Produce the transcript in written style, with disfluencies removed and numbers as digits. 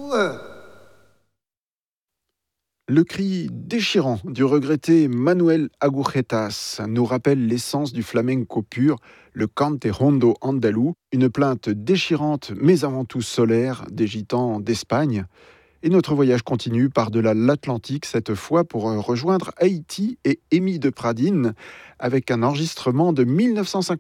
Le cri déchirant du regretté Manuel Agujetas nous rappelle l'essence du flamenco pur, le cante rondo andalou, une plainte déchirante mais avant tout solaire des gitans d'Espagne. Et notre voyage continue par-delà l'Atlantique, cette fois pour rejoindre Haïti et Émile de Pradine avec un enregistrement de 1950.